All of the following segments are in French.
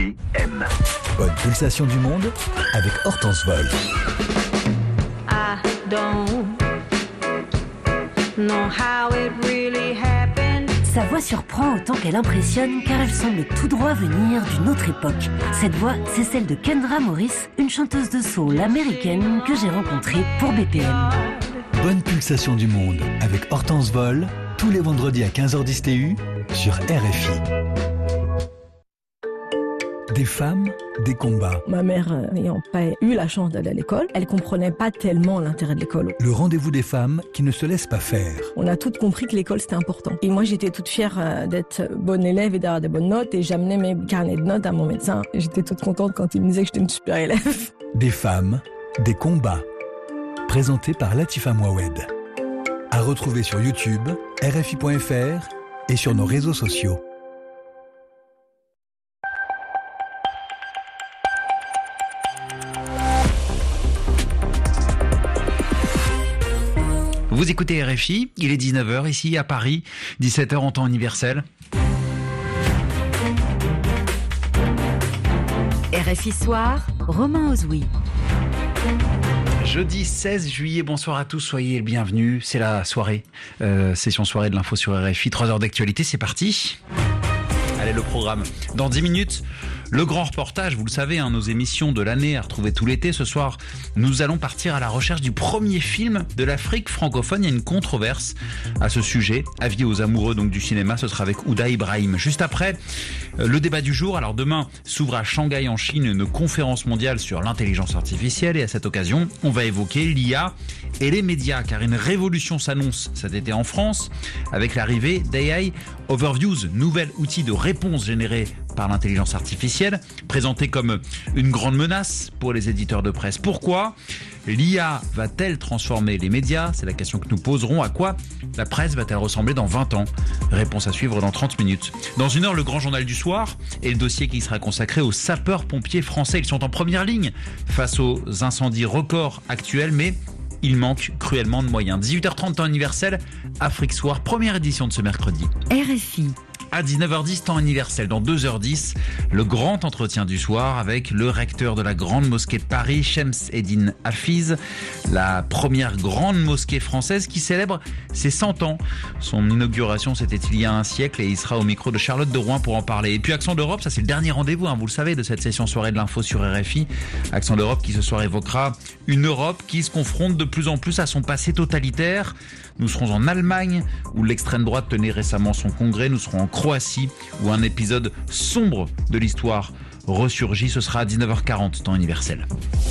BPM. Bonne pulsation du monde avec Hortense Vol. I don't know how it really happened. Sa voix surprend autant qu'elle impressionne car elle semble tout droit venir d'une autre époque. Cette voix, c'est celle de Kendra Morris, une chanteuse de soul américaine que j'ai rencontrée pour BPM. Bonne pulsation du monde avec Hortense Vol, tous les vendredis à 15h10 TU sur RFI. Des femmes, des combats. Ma mère n'ayant pas eu la chance d'aller à l'école, elle comprenait pas tellement l'intérêt de l'école. Le rendez-vous des femmes qui ne se laissent pas faire. On a toutes compris que l'école c'était important. Et moi j'étais toute fière d'être bonne élève et d'avoir des bonnes notes et j'amenais mes carnets de notes à mon médecin. Et j'étais toute contente quand il me disait que j'étais une super élève. Des femmes, des combats. Présenté par Latifa Mouawed. À retrouver sur YouTube, RFI.fr et sur nos réseaux sociaux. Vous écoutez RFI, il est 19h ici à Paris, 17h en temps universel. RFI Soir, Romain Ozoui. Jeudi 16 juillet, bonsoir à tous, soyez les bienvenus. C'est la soirée, session soirée de l'info sur RFI, 3 heures d'actualité, c'est parti. Allez, le programme. Dans 10 minutes, le grand reportage, vous le savez, nos émissions de l'année à retrouver tout l'été. Ce soir, nous allons partir à la recherche du premier film de l'Afrique francophone. Il y a une controverse à ce sujet. Avis aux amoureux donc du cinéma, ce sera avec Ouda Ibrahim. Juste après, le débat du jour. Alors demain, s'ouvre à Shanghai en Chine une conférence mondiale sur l'intelligence artificielle. Et à cette occasion, on va évoquer l'IA et les médias. Car une révolution s'annonce cet été en France avec l'arrivée d'AI Overviews, nouvel outil de réponse généré par l'intelligence artificielle, présenté comme une grande menace pour les éditeurs de presse. Pourquoi l'IA va-t-elle transformer les médias? C'est la question que nous poserons. À quoi la presse va-t-elle ressembler dans 20 ans? Réponse à suivre dans 30 minutes. Dans une heure, le grand journal du soir et le dossier qui sera consacré aux sapeurs-pompiers français. Ils sont en première ligne face aux incendies records actuels, mais il manque cruellement de moyens. 18h30 temps universel, Afrique Soir, première édition de ce mercredi. RFI. À 19h10, temps universel, dans 2h10, le grand entretien du soir avec le recteur de la Grande Mosquée de Paris, Shems Eddine Hafiz, la première grande mosquée française qui célèbre ses 100 ans. Son inauguration, c'était il y a un siècle et il sera au micro de Charlotte de Rouen pour en parler. Et puis Accent d'Europe, ça c'est le dernier rendez-vous, vous le savez, de cette session soirée de l'info sur RFI. Accent d'Europe qui ce soir évoquera une Europe qui se confronte de plus en plus à son passé totalitaire. Nous serons en Allemagne, où l'extrême droite tenait récemment son congrès. Nous serons en Croatie, où un épisode sombre de l'histoire ressurgit. Ce sera à 19h40, temps universel.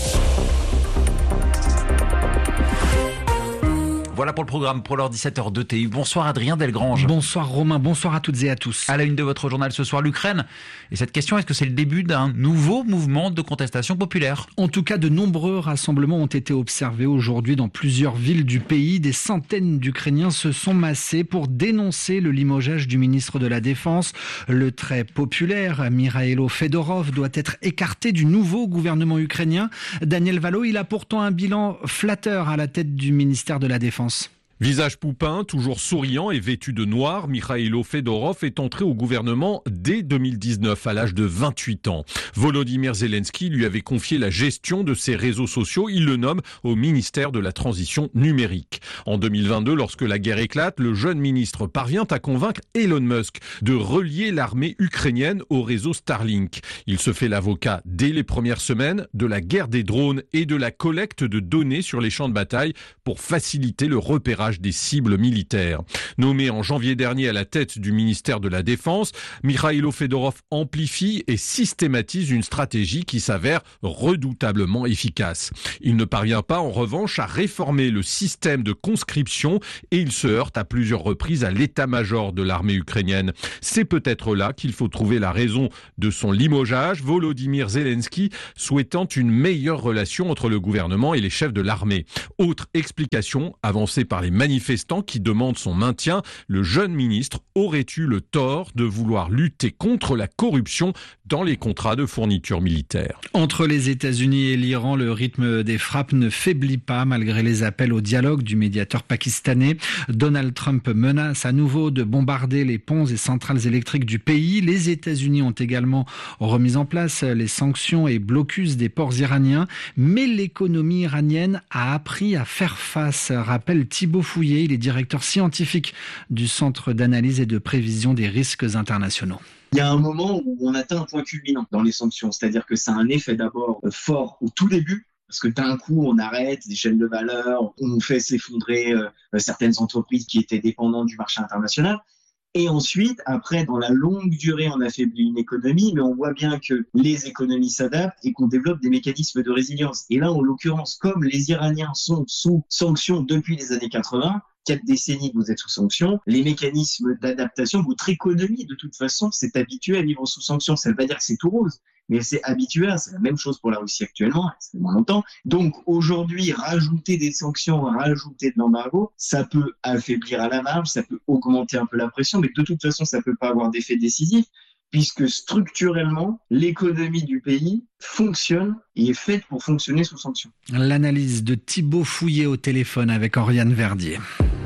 Voilà pour le programme pour l'heure 17h de TU. Bonsoir Adrien Delgrange. Bonsoir Romain, bonsoir à toutes et à tous. À la une de votre journal ce soir, l'Ukraine. Et cette question, est-ce que c'est le début d'un nouveau mouvement de contestation populaire? En tout cas, de nombreux rassemblements ont été observés aujourd'hui dans plusieurs villes du pays. Des centaines d'Ukrainiens se sont massés pour dénoncer le limogeage du ministre de la Défense. Le très populaire Mikhailo Fedorov doit être écarté du nouveau gouvernement ukrainien. Daniel Valo, il a pourtant un bilan flatteur à la tête du ministère de la Défense. Visage poupin, toujours souriant et vêtu de noir, Mikhailo Fedorov est entré au gouvernement dès 2019 à l'âge de 28 ans. Volodymyr Zelensky lui avait confié la gestion de ses réseaux sociaux. Il le nomme au ministère de la Transition numérique. En 2022, lorsque la guerre éclate, le jeune ministre parvient à convaincre Elon Musk de relier l'armée ukrainienne au réseau Starlink. Il se fait l'avocat dès les premières semaines de la guerre des drones et de la collecte de données sur les champs de bataille pour faciliter le repérage des cibles militaires. Nommé en janvier dernier à la tête du ministère de la Défense, Mikhailo Fedorov amplifie et systématise une stratégie qui s'avère redoutablement efficace. Il ne parvient pas en revanche à réformer le système de conscription et il se heurte à plusieurs reprises à l'état-major de l'armée ukrainienne. C'est peut-être là qu'il faut trouver la raison de son limogeage, Volodymyr Zelensky souhaitant une meilleure relation entre le gouvernement et les chefs de l'armée. Autre explication avancée par les manifestants qui demandent son maintien. Le jeune ministre aurait eu le tort de vouloir lutter contre la corruption dans les contrats de fourniture militaire. Entre les États-Unis et l'Iran, le rythme des frappes ne faiblit pas malgré les appels au dialogue du médiateur pakistanais. Donald Trump menace à nouveau de bombarder les ponts et centrales électriques du pays. Les États-Unis ont également remis en place les sanctions et blocus des ports iraniens. Mais l'économie iranienne a appris à faire face, rappelle Thibaut Fouillet. Il est directeur scientifique du Centre d'analyse et de prévision des risques internationaux. Il y a un moment où on atteint un point culminant dans les sanctions, c'est-à-dire que ça a un effet d'abord fort au tout début, parce que d'un coup, on arrête des chaînes de valeur, on fait s'effondrer certaines entreprises qui étaient dépendantes du marché international. Et ensuite, après, dans la longue durée, on affaiblit une économie, mais on voit bien que les économies s'adaptent et qu'on développe des mécanismes de résilience. Et là, en l'occurrence, comme les Iraniens sont sous sanctions depuis les années 80, 4 décennies que vous êtes sous sanctions, les mécanismes d'adaptation, votre économie, de toute façon, s'est habituée à vivre sous sanctions. Ça ne veut pas dire que c'est tout rose, mais c'est habitué. C'est la même chose pour la Russie actuellement, c'est moins longtemps. Donc aujourd'hui, rajouter des sanctions, rajouter de l'embargo, ça peut affaiblir à la marge, ça peut augmenter un peu la pression, mais de toute façon, ça ne peut pas avoir d'effet décisif, puisque structurellement, l'économie du pays fonctionne et est faite pour fonctionner sous sanctions. L'analyse de Thibaut Fouillet au téléphone avec Oriane Verdier.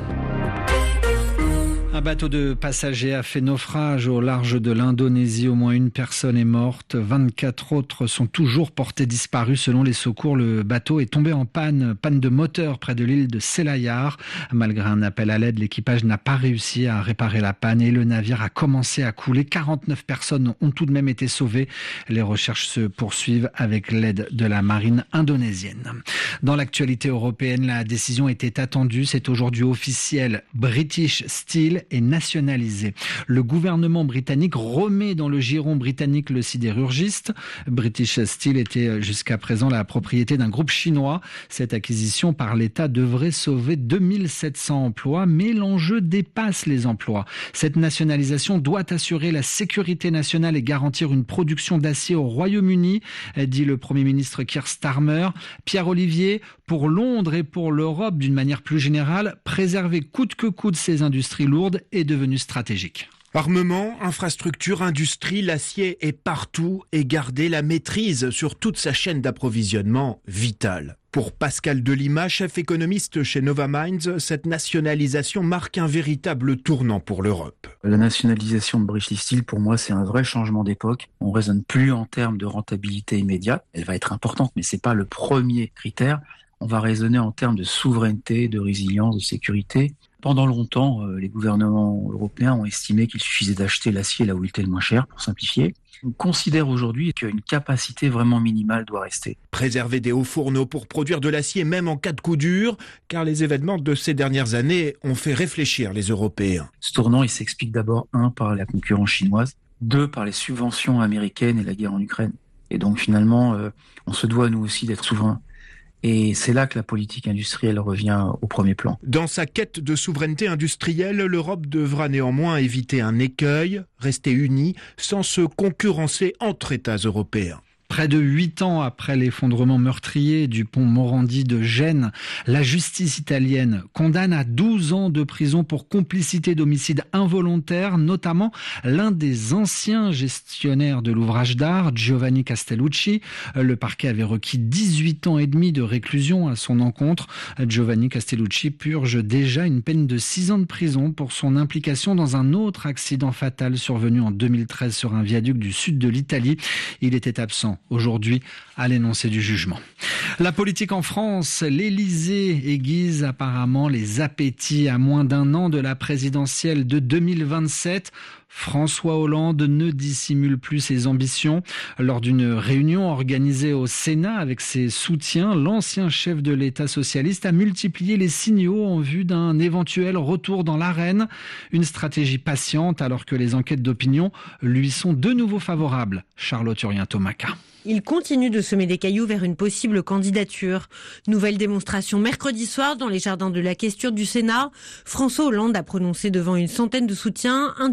Un bateau de passagers a fait naufrage au large de l'Indonésie. Au moins une personne est morte. 24 autres sont toujours portés disparus. Selon les secours, le bateau est tombé en panne de moteur près de l'île de Selayar. Malgré un appel à l'aide, l'équipage n'a pas réussi à réparer la panne et le navire a commencé à couler. 49 personnes ont tout de même été sauvées. Les recherches se poursuivent avec l'aide de la marine indonésienne. Dans l'actualité européenne, la décision était attendue. C'est aujourd'hui officiel. British Steel est nationalisé. Le gouvernement britannique remet dans le giron britannique le sidérurgiste. British Steel était jusqu'à présent la propriété d'un groupe chinois. Cette acquisition par l'État devrait sauver 2700 emplois, mais l'enjeu dépasse les emplois. Cette nationalisation doit assurer la sécurité nationale et garantir une production d'acier au Royaume-Uni, dit le Premier ministre Keir Starmer. Pierre Olivier, pour Londres et pour l'Europe d'une manière plus générale, préserver coûte que coûte ces industries lourdes est devenu stratégique. Armement, infrastructure, industrie, l'acier est partout et garder la maîtrise sur toute sa chaîne d'approvisionnement vitale. Pour Pascal Delima, chef économiste chez Nova Minds, cette nationalisation marque un véritable tournant pour l'Europe. La nationalisation de British Steel, pour moi, c'est un vrai changement d'époque. On raisonne plus en termes de rentabilité immédiate. Elle va être importante, mais c'est pas le premier critère. On va raisonner en termes de souveraineté, de résilience, de sécurité. Pendant longtemps, les gouvernements européens ont estimé qu'il suffisait d'acheter l'acier là où il était le moins cher, pour simplifier. On considère aujourd'hui qu'une capacité vraiment minimale doit rester. Préserver des hauts fourneaux pour produire de l'acier même en cas de coup dur, car les événements de ces dernières années ont fait réfléchir les Européens. Ce tournant, il s'explique d'abord, 1, par la concurrence chinoise, 2, par les subventions américaines et la guerre en Ukraine. Et donc finalement, on se doit nous aussi d'être souverains. Et c'est là que la politique industrielle revient au premier plan. Dans sa quête de souveraineté industrielle, l'Europe devra néanmoins éviter un écueil, rester unie, sans se concurrencer entre États européens. Près de 8 ans après l'effondrement meurtrier du pont Morandi de Gênes, la justice italienne condamne à 12 ans de prison pour complicité d'homicide involontaire, notamment l'un des anciens gestionnaires de l'ouvrage d'art, Giovanni Castellucci. Le parquet avait requis 18 ans et demi de réclusion à son encontre. Giovanni Castellucci purge déjà une peine de 6 ans de prison pour son implication dans un autre accident fatal survenu en 2013 sur un viaduc du sud de l'Italie. Il était absent aujourd'hui à l'énoncé du jugement. La politique en France, l'Élysée aiguise apparemment les appétits à moins d'un an de la présidentielle de 2027. François Hollande ne dissimule plus ses ambitions. Lors d'une réunion organisée au Sénat avec ses soutiens, l'ancien chef de l'État socialiste a multiplié les signaux en vue d'un éventuel retour dans l'arène. Une stratégie patiente alors que les enquêtes d'opinion lui sont de nouveau favorables. Charlotte Urien-Tomaca. Il continue de semer des cailloux vers une possible candidature. Nouvelle démonstration mercredi soir dans les jardins de la Questure du Sénat. François Hollande a prononcé devant une centaine de soutiens un discours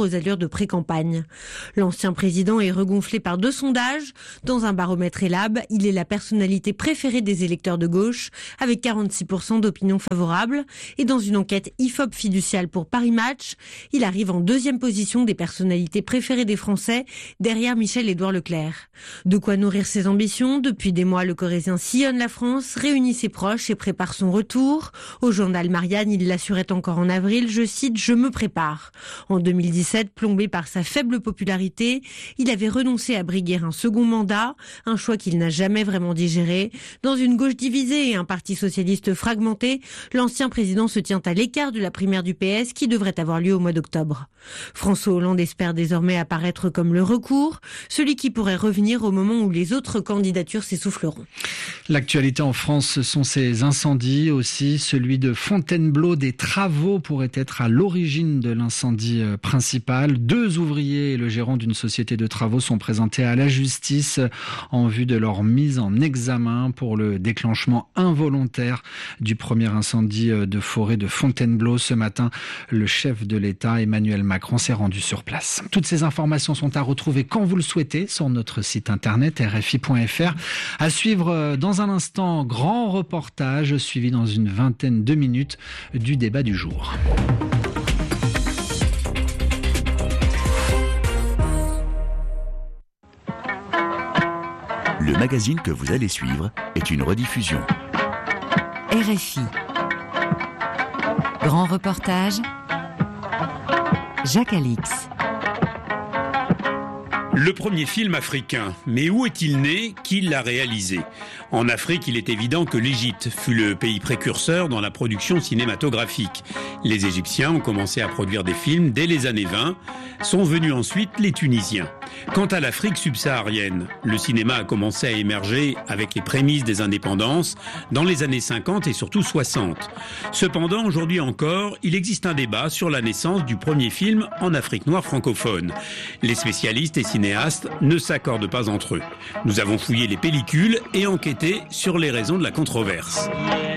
aux allures de pré-campagne. L'ancien président est regonflé par 2 sondages. Dans un baromètre Elab, il est la personnalité préférée des électeurs de gauche, avec 46% d'opinion favorable. Et dans une enquête IFOP fiduciale pour Paris Match, il arrive en 2e position des personnalités préférées des Français, derrière Michel-Édouard Leclerc. De quoi nourrir ses ambitions. Depuis des mois, le Corrézien sillonne la France, réunit ses proches et prépare son retour. Au journal Marianne, il l'assurait encore en avril, je cite, « Je me prépare ». En 2017, plombé par sa faible popularité, il avait renoncé à briguer un second mandat, un choix qu'il n'a jamais vraiment digéré. Dans une gauche divisée et un parti socialiste fragmenté, l'ancien président se tient à l'écart de la primaire du PS qui devrait avoir lieu au mois d'octobre. François Hollande espère désormais apparaître comme le recours, celui qui pourrait revenir au moment où les autres candidatures s'essouffleront. L'actualité en France, ce sont ces incendies aussi. Celui de Fontainebleau, des travaux pourraient être à l'origine de l'incendie principal. 2 ouvriers et le gérant d'une société de travaux sont présentés à la justice en vue de leur mise en examen pour le déclenchement involontaire du premier incendie de forêt de Fontainebleau. Ce matin, le chef de l'État, Emmanuel Macron, s'est rendu sur place. Toutes ces informations sont à retrouver quand vous le souhaitez sur notre site internet rfi.fr. À suivre dans un instant, grand reportage suivi dans une vingtaine de minutes du débat du jour. Le magazine que vous allez suivre est une rediffusion. RFI. Grand reportage. Jacques Alix. Le premier film africain. Mais où est-il né? Qui l'a réalisé? En Afrique, il est évident que l'Égypte fut le pays précurseur dans la production cinématographique. Les Égyptiens ont commencé à produire des films dès les années 20. Sont venus ensuite les Tunisiens. Quant à l'Afrique subsaharienne, le cinéma a commencé à émerger avec les prémices des indépendances dans les années 50 et surtout 60. Cependant, aujourd'hui encore, il existe un débat sur la naissance du premier film en Afrique noire francophone. Les spécialistes et cinéastes ne s'accordent pas entre eux. Nous avons fouillé les pellicules et enquêté sur les raisons de la controverse.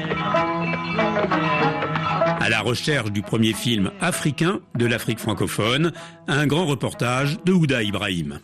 À la recherche du premier film africain de l'Afrique francophone, un grand reportage de Houda Ibrahim.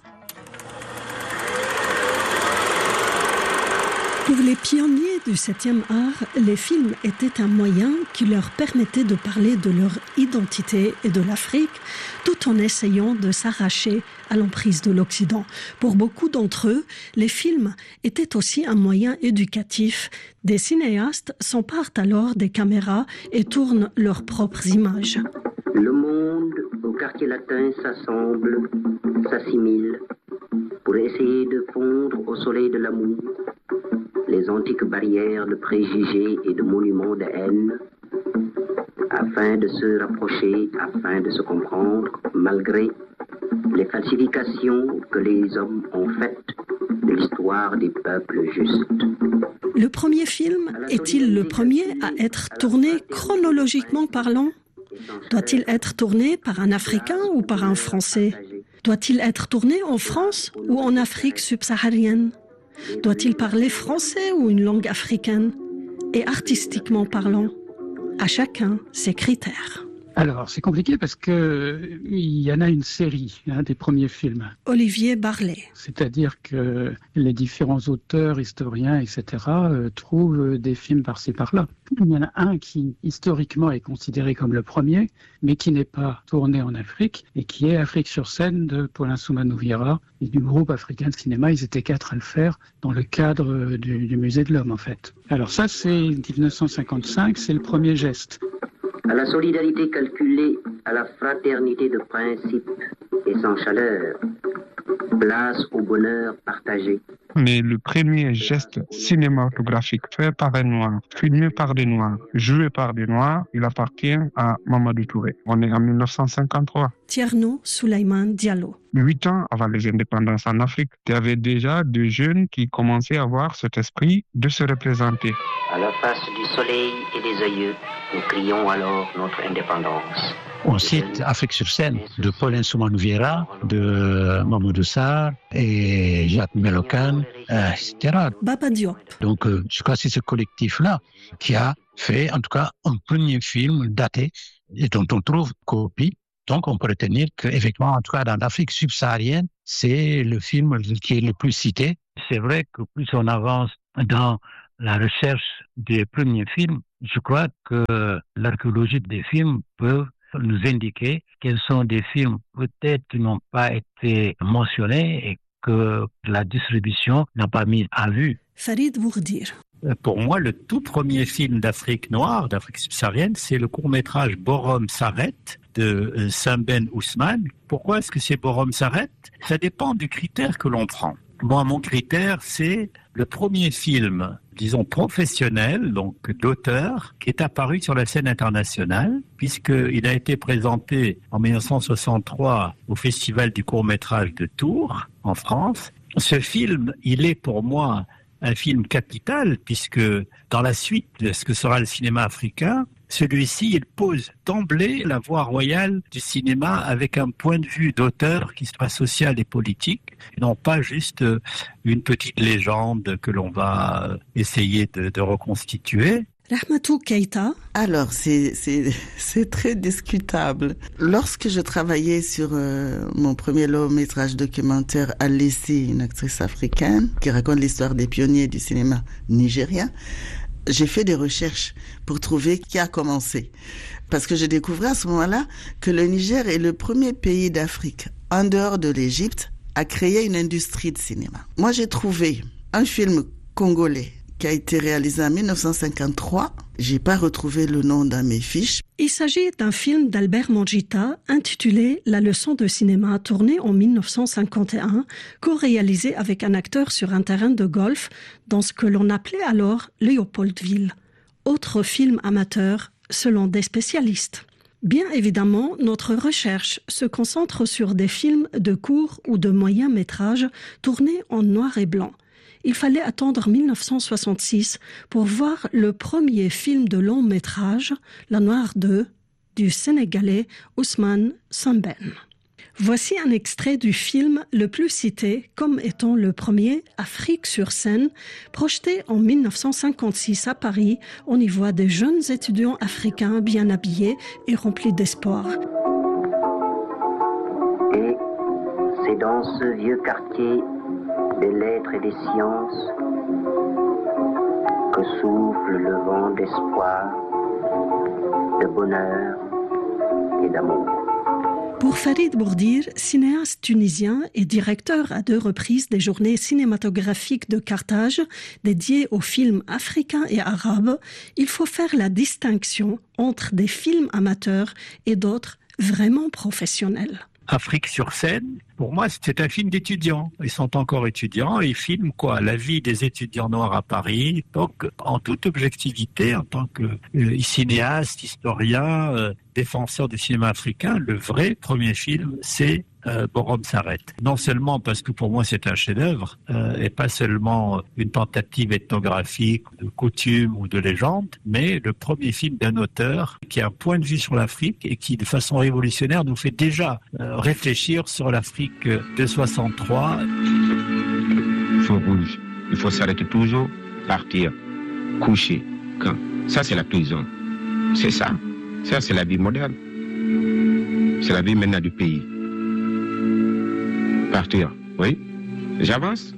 Pour les pionniers du 7e art, les films étaient un moyen qui leur permettait de parler de leur identité et de l'Afrique, tout en essayant de s'arracher à l'emprise de l'Occident. Pour beaucoup d'entre eux, les films étaient aussi un moyen éducatif. Des cinéastes s'emparent alors des caméras et tournent leurs propres images. Le monde au quartier latin s'assemble, s'assimile, pour essayer de fondre au soleil de l'amour les antiques barrières de préjugés et de monuments de haine, afin de se rapprocher, afin de se comprendre, malgré les falsifications que les hommes ont faites de l'histoire des peuples justes. Le premier film est-il le premier à être tourné chronologiquement parlant? Doit-il être tourné par un Africain ou par un Français? Doit-il être tourné en France ou en Afrique subsaharienne? Doit-il parler français ou une langue africaine? Et artistiquement parlant, à chacun ses critères. Alors, c'est compliqué parce que il y en a une série des premiers films. Olivier Barlet. C'est-à-dire que les différents auteurs, historiens, etc. trouvent des films par-ci par-là. Il y en a un qui, historiquement, est considéré comme le premier, mais qui n'est pas tourné en Afrique, et qui est Afrique sur scène de Paulin Soumanou-Vieira et du groupe africain de cinéma. Ils étaient 4 à le faire dans le cadre du Musée de l'Homme, en fait. Alors ça, c'est 1955, c'est le premier geste. À la solidarité calculée, à la fraternité de principe et sans chaleur, place au bonheur partagé. Mais le premier geste cinématographique fait par un Noir, filmé par des Noirs, joué par des Noirs, il appartient à Mamadou Touré. On est en 1953. Tierno Souleymane Diallo. 8 ans avant les indépendances en Afrique, il y avait déjà des jeunes qui commençaient à avoir cet esprit de se représenter. À la face du soleil et des aïeux, nous crions alors notre indépendance. On cite Afrique sur scène de Paulin Soumanou-Vieira, de Mamadou Sarr et Jacques Melocan, etc. Baba Diop. Donc je crois que c'est ce collectif-là qui a fait en tout cas un premier film daté et dont on trouve copie Donc, on peut retenir qu'effectivement, en tout cas, dans l'Afrique subsaharienne, c'est le film qui est le plus cité. C'est vrai que plus on avance dans la recherche des premiers films, je crois que l'archéologie des films peut nous indiquer quels sont des films peut-être qui n'ont pas été mentionnés et que la distribution n'a pas mis à vue. Farid Bourdir. Pour moi, le tout premier film d'Afrique noire, d'Afrique subsaharienne, c'est le court-métrage Borom Saret de Samben Ousmane. Pourquoi est-ce que c'est Borom Saret? Ça dépend du critère que l'on prend. Moi, mon critère, c'est le premier film, disons, professionnel, donc d'auteur, qui est apparu sur la scène internationale, puisqu'il a été présenté en 1963 au Festival du court-métrage de Tours, en France. Ce film, il est pour moi un film capital, puisque dans la suite de ce que sera le cinéma africain, celui-ci, il pose d'emblée la voie royale du cinéma avec un point de vue d'auteur qui soit social et politique, et non pas juste une petite légende que l'on va essayer de reconstituer. Rahmatou Keïta. Alors, c'est très discutable. Lorsque je travaillais sur mon premier long métrage documentaire Alessi, une actrice africaine, qui raconte l'histoire des pionniers du cinéma nigérien, j'ai fait des recherches pour trouver qui a commencé. Parce que j'ai découvert à ce moment-là que le Niger est le premier pays d'Afrique, en dehors de l'Égypte, à créer une industrie de cinéma. Moi, j'ai trouvé un film congolais qui a été réalisé en 1953. J'ai pas retrouvé le nom dans mes fiches. Il s'agit d'un film d'Albert Mangita intitulé La leçon de cinéma, tourné en 1951, co-réalisé avec un acteur sur un terrain de golf dans ce que l'on appelait alors Léopoldville. Autre film amateur, selon des spécialistes. Bien évidemment, notre recherche se concentre sur des films de court ou de moyen métrage tournés en noir et blanc. Il fallait attendre 1966 pour voir le premier film de long métrage, La Noire 2, du Sénégalais Ousmane Samben. Voici un extrait du film le plus cité comme étant le premier, Afrique sur scène, projeté en 1956 à Paris. On y voit des jeunes étudiants africains bien habillés et remplis d'espoir. Et c'est dans ce vieux quartier des lettres et des sciences que souffle le vent d'espoir, de bonheur et d'amour. Pour Farid Bourdir, cinéaste tunisien et directeur à 2 reprises des journées cinématographiques de Carthage dédiées aux films africains et arabes, il faut faire la distinction entre des films amateurs et d'autres vraiment professionnels. Afrique sur scène, pour moi, c'est un film d'étudiants. Ils sont encore étudiants et ils filment quoi? La vie des étudiants noirs à Paris. Donc, en toute objectivité, en tant que cinéaste, historien, défenseur du cinéma africain, le vrai premier film, c'est Borom Saret. Non seulement parce que pour moi c'est un chef-d'œuvre et pas seulement une tentative ethnographique, de coutume ou de légende, mais le premier film d'un auteur qui a un point de vue sur l'Afrique et qui, de façon révolutionnaire, nous fait déjà réfléchir sur l'Afrique de 63. Feu rouge. Il faut s'arrêter toujours, partir, coucher. Quand? Ça, c'est la prison. C'est ça. Ça, c'est la vie moderne. C'est la vie maintenant du pays. Partir, oui. J'avance.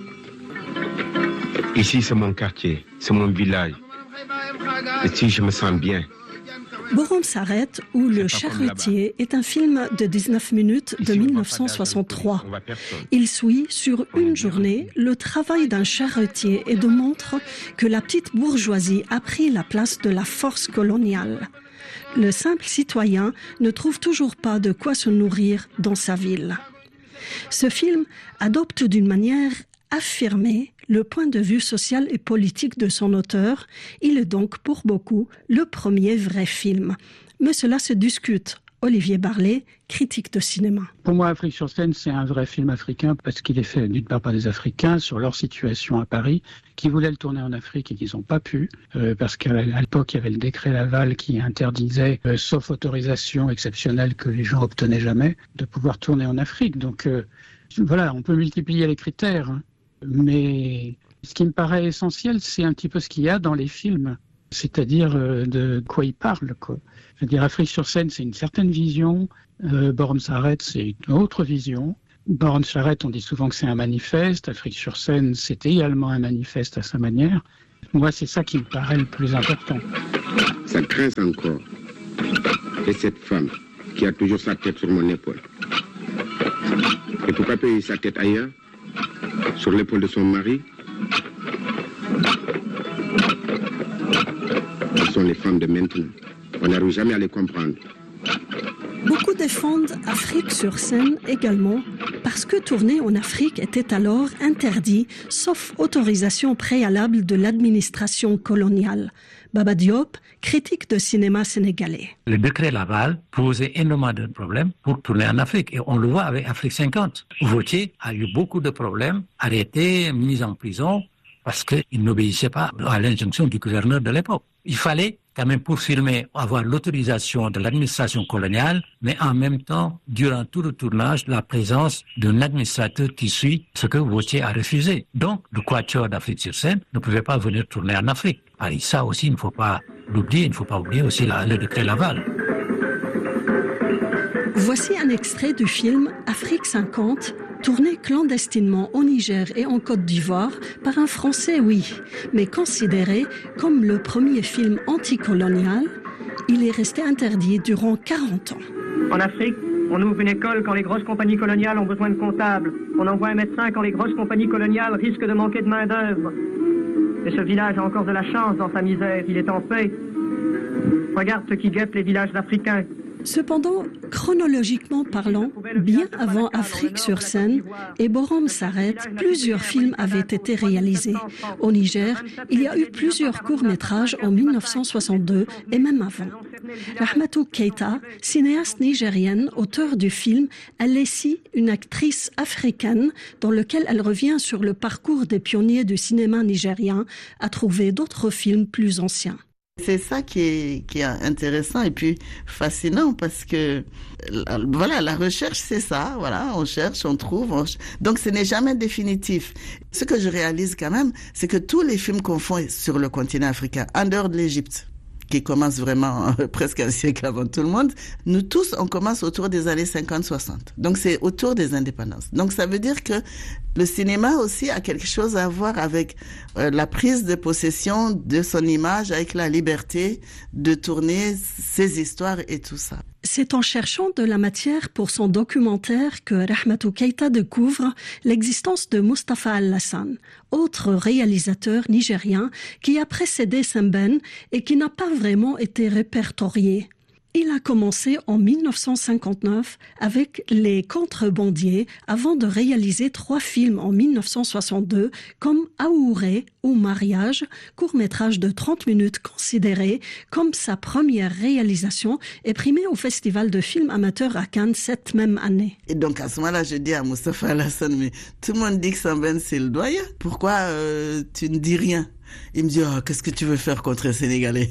Ici, c'est mon quartier, c'est mon village. Ici, je me sens bien. Borom Saret ou Le Charretier est un film de 19 minutes de 1963. Il suit sur une journée le travail d'un charretier et démontre que la petite bourgeoisie a pris la place de la force coloniale. Le simple citoyen ne trouve toujours pas de quoi se nourrir dans sa ville. Ce film adopte d'une manière affirmée le point de vue social et politique de son auteur. Il est donc pour beaucoup le premier vrai film. Mais cela se discute. Olivier Barlet, critique de cinéma. Pour moi, Afrique sur scène, c'est un vrai film africain parce qu'il est fait d'une part par des Africains sur leur situation à Paris, qui voulaient le tourner en Afrique et qui n'ont pas pu, parce qu'à l'époque, il y avait le décret Laval qui interdisait, sauf autorisation exceptionnelle que les gens obtenaient jamais, de pouvoir tourner en Afrique. Donc voilà, on peut multiplier les critères, mais ce qui me paraît essentiel, c'est un petit peu ce qu'il y a dans les films. c'est-à-dire de quoi il parle, quoi. Je veux dire, Afrique sur scène, c'est une certaine vision, Borom Saret, c'est une autre vision. Borom Saret, on dit souvent que c'est un manifeste, Afrique sur scène, c'est également un manifeste à sa manière. Moi, c'est ça qui me paraît le plus important. Ça craint encore. Et cette femme qui a toujours sa tête sur mon épaule. Et pourquoi payer sa tête ailleurs, sur l'épaule de son mari? Ce sont les femmes de maintenant. On n'arrive jamais à les comprendre. Beaucoup défendent Afrique sur scène également parce que tourner en Afrique était alors interdit, sauf autorisation préalable de l'administration coloniale. Baba Diop, critique de cinéma sénégalais. Le décret Laval posait énormément de problèmes pour tourner en Afrique. Et on le voit avec Afrique 50. Vautier a eu beaucoup de problèmes, arrêté, mis en prison, parce qu'il n'obéissait pas à l'injonction du gouverneur de l'époque. Il fallait quand même, pour filmer, avoir l'autorisation de l'administration coloniale, mais en même temps, durant tout le tournage, la présence d'un administrateur qui suit ce que Vautier a refusé. Donc, le Quatuor d'Afrique sur scène ne pouvait pas venir tourner en Afrique. Et ça aussi, il ne faut pas l'oublier, il ne faut pas oublier aussi le décret Laval. Voici un extrait du film Afrique 50, tourné clandestinement au Niger et en Côte d'Ivoire par un Français, oui, mais considéré comme le premier film anticolonial. Il est resté interdit durant 40 ans. En Afrique, on ouvre une école quand les grosses compagnies coloniales ont besoin de comptables. On envoie un médecin quand les grosses compagnies coloniales risquent de manquer de main-d'œuvre. Et ce village a encore de la chance dans sa misère. Il est en paix. Regarde ce qui guette les villages africains. Cependant, chronologiquement parlant, bien avant Afrique sur scène et Borom Saret, plusieurs films avaient été réalisés. Au Niger, il y a eu plusieurs courts-métrages en 1962 et même avant. Rahmatou Keita, cinéaste nigérienne, auteure du film Alessi, une actrice africaine, dans lequel elle revient sur le parcours des pionniers du cinéma nigérien, a trouvé d'autres films plus anciens. C'est ça qui est intéressant et puis fascinant parce que voilà, la recherche c'est ça, voilà, on cherche, on trouve, donc ce n'est jamais définitif. Ce que je réalise quand même, c'est que tous les films qu'on fait sur le continent africain, en dehors de l'Égypte, qui commence vraiment presque un siècle avant tout le monde, nous tous, on commence autour des années 50-60. Donc c'est autour des indépendances. Donc ça veut dire que le cinéma aussi a quelque chose à voir avec la prise de possession de son image, avec la liberté de tourner ses histoires et tout ça. C'est en cherchant de la matière pour son documentaire que Rahmatou Keita découvre l'existence de Mustapha Alassane, autre réalisateur nigérien qui a précédé Sembène et qui n'a pas vraiment été répertorié. Il a commencé en 1959 avec Les Contrebandiers avant de réaliser 3 films en 1962 comme Aouré ou Mariage, court-métrage de 30 minutes considéré comme sa première réalisation et primé au Festival de films amateurs à Cannes cette même année. Et donc à ce moment-là, je dis à Mustapha Alassane, mais tout le monde dit que Sembène c'est le doyen. Pourquoi tu ne dis rien ? Il me dit, oh, qu'est-ce que tu veux faire contre les Sénégalais?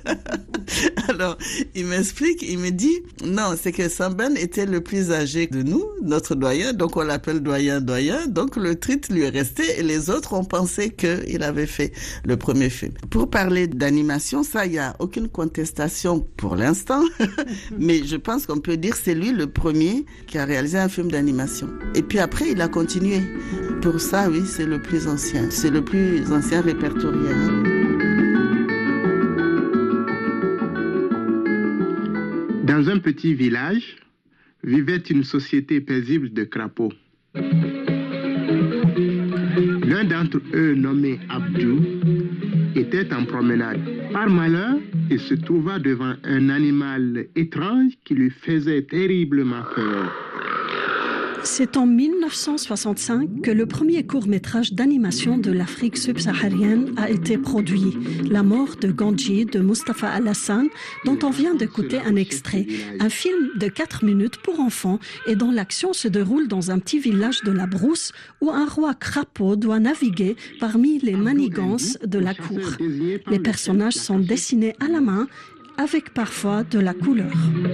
Alors, il m'explique, il me dit, non, c'est que Sembène était le plus âgé de nous, notre doyen, donc on l'appelle doyen, donc le titre lui est resté et les autres ont pensé qu'il avait fait le premier film. Pour parler d'animation, ça, il n'y a aucune contestation pour l'instant, mais je pense qu'on peut dire que c'est lui le premier qui a réalisé un film d'animation. Et puis après, il a continué. Pour ça, oui, c'est le plus ancien. C'est le plus ancien répertorié. Dans un petit village, vivait une société paisible de crapauds. L'un d'entre eux, nommé Abdou, était en promenade. Par malheur, il se trouva devant un animal étrange qui lui faisait terriblement peur. C'est en 1965 que le premier court-métrage d'animation de l'Afrique subsaharienne a été produit, La mort de Gandji de Mustapha Alassane, dont on vient d'écouter un extrait. Un film de 4 minutes pour enfants et dont l'action se déroule dans un petit village de la brousse où un roi crapaud doit naviguer parmi les manigances de la cour. Les personnages sont dessinés à la main avec parfois de la couleur.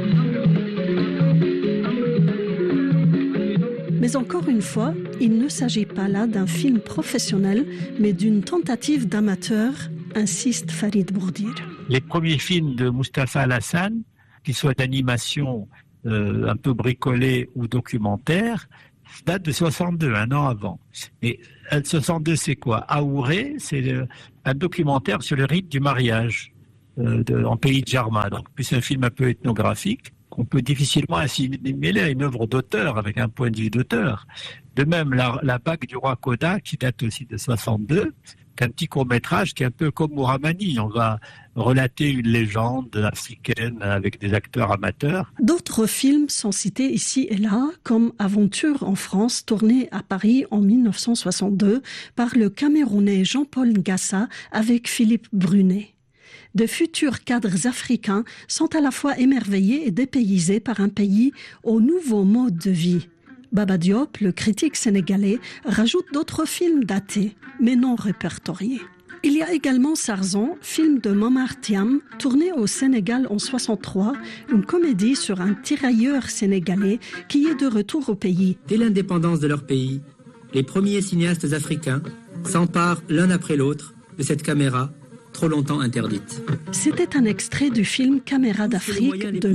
Mais encore une fois, il ne s'agit pas là d'un film professionnel, mais d'une tentative d'amateur insiste Farid Bourdir. Les premiers films de Mustapha Alassane, qu'ils soient d'animation un peu bricolés ou documentaires, datent de 62, un an avant. Et 62, c'est quoi? Aouré, c'est un documentaire sur le rite du mariage en pays de Jarma. Donc, c'est un film un peu ethnographique qu'on peut difficilement assimiler à une œuvre d'auteur, avec un point de vue d'auteur. De même, la bague du roi Koda, qui date aussi de 62, c'est un petit court-métrage qui est un peu comme Mouramani. On va relater une légende africaine avec des acteurs amateurs. D'autres films sont cités ici et là, comme Aventure en France, tourné à Paris en 1962 par le Camerounais Jean-Paul Ngassa avec Philippe Brunet. De futurs cadres africains sont à la fois émerveillés et dépaysés par un pays au nouveau mode de vie. Baba Diop, le critique sénégalais, rajoute d'autres films datés, mais non répertoriés. Il y a également Sarzan, film de Momar Thiam, tourné au Sénégal en 1963, une comédie sur un tirailleur sénégalais qui est de retour au pays. Dès l'indépendance de leur pays, les premiers cinéastes africains s'emparent l'un après l'autre de cette caméra trop longtemps interdite. C'était un extrait du film Caméra d'Afrique de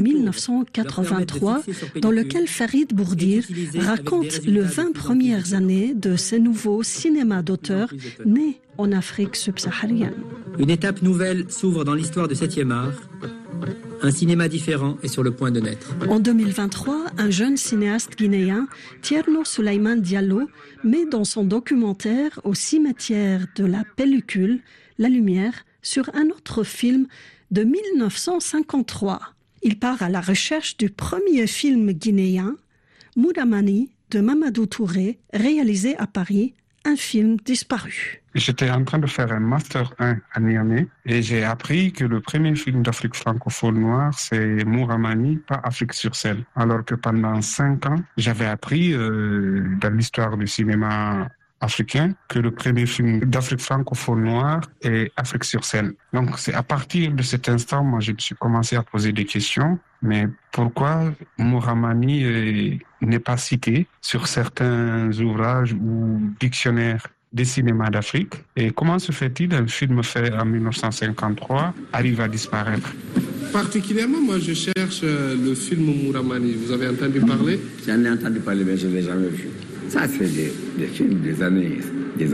1983, dans lequel Farid Bourdir raconte les 20 premières années de ce nouveau cinéma d'auteur né en Afrique subsaharienne. Une étape nouvelle s'ouvre dans l'histoire du 7e art. Un cinéma différent est sur le point de naître. En 2023, un jeune cinéaste guinéen, Thierno Souleymane Diallo, met dans son documentaire Au cimetière de la pellicule, la lumière, sur un autre film de 1953. Il part à la recherche du premier film guinéen, Mouramani, de Mamadou Touré, réalisé à Paris, un film disparu. J'étais en train de faire un Master 1 à Niamey et j'ai appris que le premier film d'Afrique francophone noire, c'est Mouramani, pas Afrique sur scène. Alors que pendant 5 ans, j'avais appris dans l'histoire du cinéma africain que le premier film d'Afrique francophone noire est Afrique sur scène. Donc c'est à partir de cet instant, moi je me suis commencé à poser des questions. Mais pourquoi Mouramani n'est pas cité sur certains ouvrages ou dictionnaires des cinémas d'Afrique? Et comment se fait-il un film fait en 1953 arrive à disparaître? Particulièrement, moi je cherche le film Mouramani. Vous avez entendu parler? J'en ai entendu parler, mais je ne l'ai jamais vu. Ça, c'est des films des années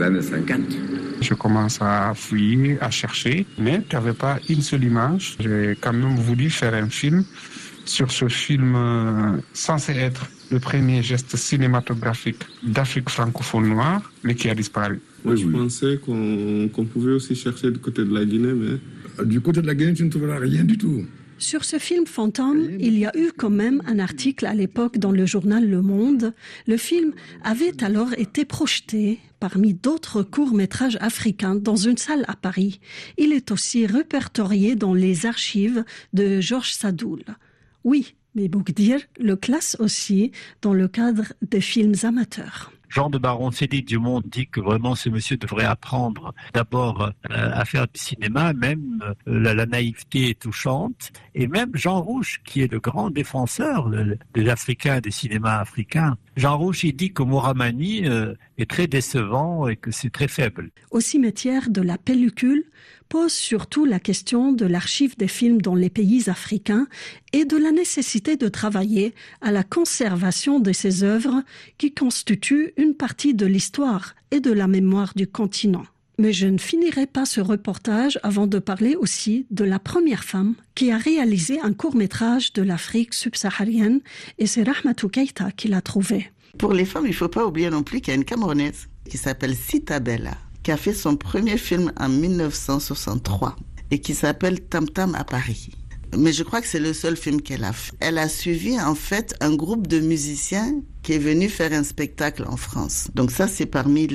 50. Je commence à fouiller, à chercher, mais tu n'avais pas une seule image. J'ai quand même voulu faire un film sur ce film censé être le premier geste cinématographique d'Afrique francophone noire, mais qui a disparu. Moi, je pensais qu'on pouvait aussi chercher du côté de la Guinée, mais... Du côté de la Guinée, tu ne trouveras rien du tout. Sur ce film fantôme, il y a eu quand même un article à l'époque dans le journal Le Monde. Le film avait alors été projeté parmi d'autres courts-métrages africains dans une salle à Paris. Il est aussi répertorié dans les archives de Georges Sadoul. Oui, mais Boukdir le classe aussi dans le cadre des films amateurs. Jean de Baron-Sédit du Monde dit que vraiment ce monsieur devrait apprendre d'abord à faire du cinéma, même la naïveté est touchante, et même Jean Rouch, qui est le grand défenseur des Africains, des cinémas africains. Jean Rouch, il dit que Mouramani est très décevant et que c'est très faible. Au cimetière de la pellicule pose surtout la question de l'archive des films dans les pays africains et de la nécessité de travailler à la conservation de ces œuvres qui constituent une partie de l'histoire et de la mémoire du continent. Mais je ne finirai pas ce reportage avant de parler aussi de la première femme qui a réalisé un court-métrage de l'Afrique subsaharienne, et c'est Rahmatou Keïta qui l'a trouvé. Pour les femmes, il ne faut pas oublier non plus qu'il y a une Camerounaise qui s'appelle Sita Bella, qui a fait son premier film en 1963 et qui s'appelle Tam Tam à Paris. Mais je crois que c'est le seul film qu'elle a fait. Elle a suivi en fait un groupe de musiciens qui est venu faire un spectacle en France. Donc ça, c'est parmi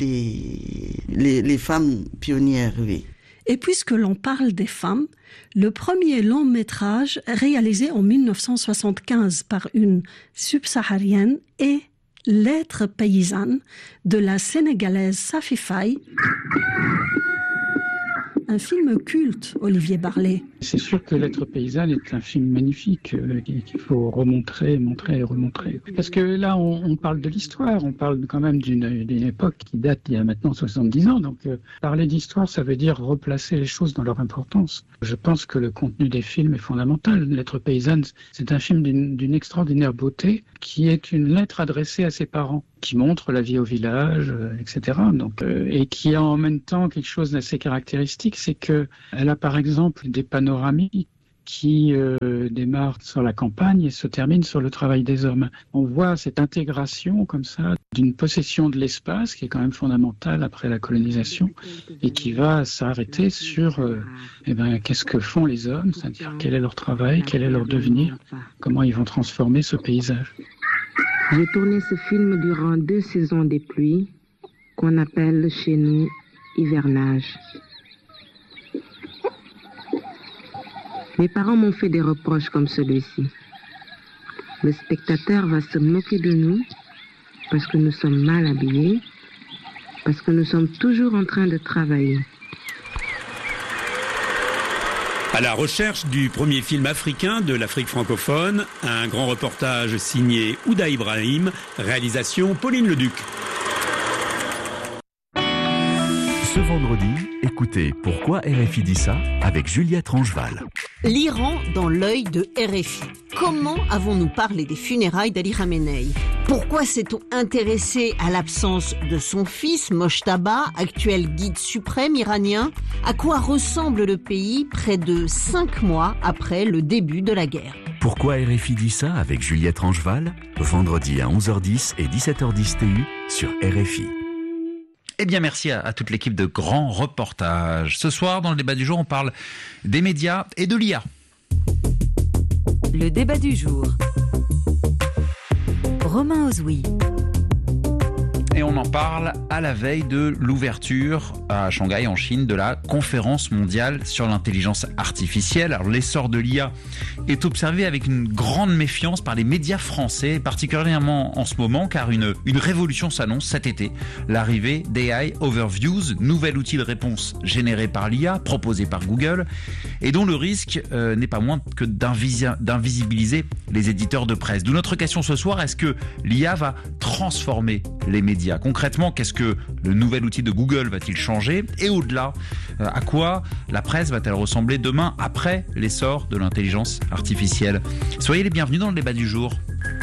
les femmes pionnières, oui. Et puisque l'on parle des femmes, le premier long métrage réalisé en 1975 par une subsaharienne est Lettre paysanne de la Sénégalaise Safi Faye, un film culte, Olivier Barlet. C'est sûr que Lettres paysannes est un film magnifique qu'il faut montrer et remontrer. Parce que là, on parle de l'histoire, on parle quand même d'une époque qui date d'il y a maintenant 70 ans. Donc parler d'histoire, ça veut dire replacer les choses dans leur importance. Je pense que le contenu des films est fondamental. Lettres paysannes, c'est un film d'une extraordinaire beauté qui est une lettre adressée à ses parents, qui montre la vie au village, etc. Donc, et qui a en même temps quelque chose d'assez caractéristique, c'est qu'elle a par exemple des panoramiques qui démarrent sur la campagne et se terminent sur le travail des hommes. On voit cette intégration comme ça d'une possession de l'espace qui est quand même fondamentale après la colonisation et qui va s'arrêter sur qu'est-ce que font les hommes, c'est-à-dire quel est leur travail, quel est leur devenir, comment ils vont transformer ce paysage. J'ai tourné ce film durant 2 saisons des pluies qu'on appelle chez nous hivernage. Mes parents m'ont fait des reproches comme celui-ci. Le spectateur va se moquer de nous parce que nous sommes mal habillés, parce que nous sommes toujours en train de travailler. À la recherche du premier film africain de l'Afrique francophone, un grand reportage signé Ouda Ibrahim, réalisation Pauline Leduc. Ce vendredi, écoutez Pourquoi RFI dit ça avec Juliette Rangeval. L'Iran dans l'œil de RFI. Comment avons-nous parlé des funérailles d'Ali Khamenei ? Pourquoi s'est-on intéressé à l'absence de son fils, Mojtaba, actuel guide suprême iranien ? À quoi ressemble le pays près de 5 mois après le début de la guerre ? Pourquoi RFI dit ça avec Juliette Rangeval, vendredi à 11h10 et 17h10 TU sur RFI. Eh bien, merci à toute l'équipe de Grands Reportages. Ce soir, dans le débat du jour, on parle des médias et de l'IA. Le débat du jour. Romain Ozoui. Et on en parle à la veille de l'ouverture à Shanghai, en Chine, de la conférence mondiale sur l'intelligence artificielle. Alors, l'essor de l'IA est observé avec une grande méfiance par les médias français, particulièrement en ce moment, car une révolution s'annonce cet été. L'arrivée d'AI Overviews, nouvel outil de réponse généré par l'IA, proposé par Google, et dont le risque n'est pas moins que d'invisibiliser les éditeurs de presse. D'où notre question ce soir, est-ce que l'IA va transformer les médias ? Concrètement, qu'est-ce que le nouvel outil de Google va-t-il changer ? Et au-delà, à quoi la presse va-t-elle ressembler demain après l'essor de l'intelligence artificielle ? Soyez les bienvenus dans le débat du jour.